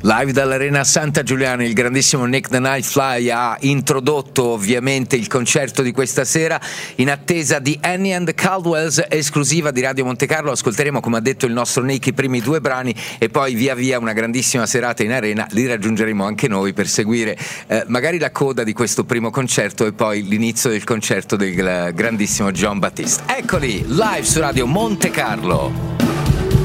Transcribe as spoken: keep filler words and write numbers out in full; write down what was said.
Live dall'Arena Santa Giuliana, il grandissimo Nick the Nightfly ha introdotto ovviamente il concerto di questa sera in attesa di Annie and the Caldwells, esclusiva di Radio Monte Carlo. Ascolteremo, come ha detto il nostro Nick, i primi due brani e poi via via una grandissima serata in arena. Li raggiungeremo anche noi per seguire eh, magari la coda di questo primo concerto e poi l'inizio del concerto del grandissimo Jon Batiste. Eccoli, live su Radio Monte Carlo.